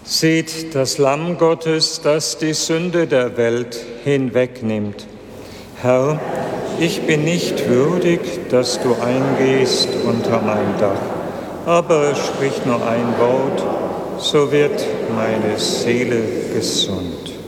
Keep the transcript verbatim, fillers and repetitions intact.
Seht das Lamm Gottes, das die Sünde der Welt hinwegnimmt. Herr, ich bin nicht würdig, dass du eingehst unter mein Dach, aber sprich nur ein Wort, so wird meine Seele gesund.